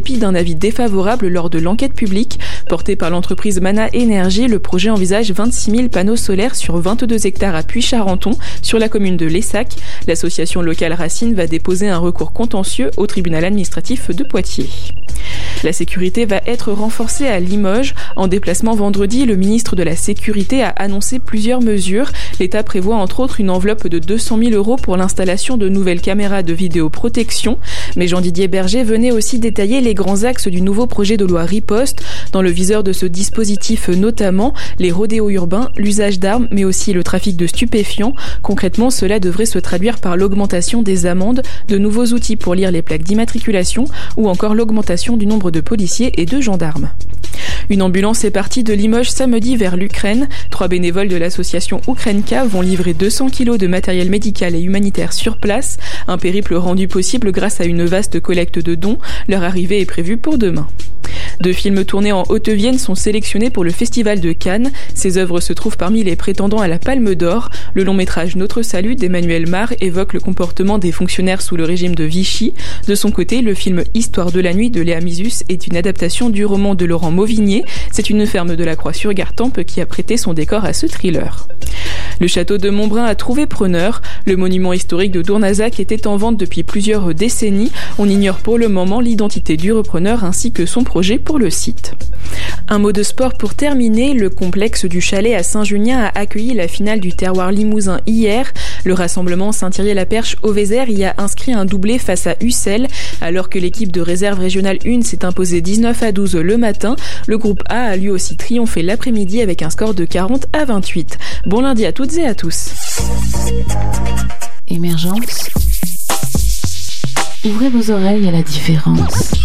dépit d'un avis défavorable lors de l'enquête publique portée par l'entreprise Mana Énergie, le projet envisage 26 000 panneaux solaires sur 22 hectares à Puy-Charenton, sur la commune de Lessac. L'association locale Racine va déposer un recours contentieux au tribunal administratif de Poitiers. La sécurité va être renforcée à Limoges. En déplacement vendredi, le ministre de la Sécurité a annoncé plusieurs mesures. L'État prévoit entre autres une enveloppe de 200 000 € pour l'installation de nouvelles caméras de vidéoprotection. Mais Jean-Didier Berger venait aussi détailler les grands axes du nouveau projet de loi Riposte. Dans le viseur de ce dispositif notamment, les rodéos urbains, l'usage d'armes, mais aussi le trafic de stupéfiants. Concrètement, cela devrait se traduire par l'augmentation des amendes, de nouveaux outils pour lire les plaques d'immatriculation ou encore l'augmentation du nombre de policiers et de gendarmes. Une ambulance est partie de Limoges samedi vers l'Ukraine. 3 bénévoles de l'association Ukrainka vont livrer 200 kilos de matériel médical et humanitaire sur place. Un périple rendu possible grâce à une vaste collecte de dons. Leur arrivée est prévue pour demain. 2 films tournés en Haute-Vienne sont sélectionnés pour le Festival de Cannes. Ces œuvres se trouvent parmi les prétendants à la Palme d'Or. Le long-métrage Notre Salut d'Emmanuel Mar évoque le comportement des fonctionnaires sous le régime de Vichy. De son côté, le film Histoire de la nuit de Léa Misus est une adaptation du roman de Laurent Mauvigné. C'est une ferme de la Croix-sur-Gartempe qui a prêté son décor à ce thriller. Le château de Montbrun a trouvé preneur. Le monument historique de Dournazac était en vente depuis plusieurs décennies. On ignore pour le moment l'identité du repreneur ainsi que son projet pour le site. Un mot de sport pour terminer. Le complexe du Chalet à Saint-Junien a accueilli la finale du Terroir Limousin hier. Le rassemblement Saint-Thierry-la-Perche-Auvézère y a inscrit un doublé face à Ussel. Alors que l'équipe de réserve régionale 1 s'est imposée 19-12 le matin, le groupe A a lui aussi triomphé l'après-midi avec un score de 40-28. Bon lundi à toutes et à tous. Émergence. Ouvrez vos oreilles à la différence.